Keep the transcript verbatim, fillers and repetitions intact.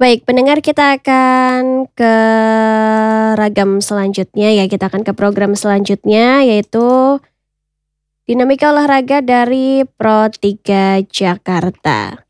Baik pendengar kita akan ke ragam selanjutnya ya, kita akan ke program selanjutnya yaitu Dinamika Olahraga dari Pro tiga Jakarta.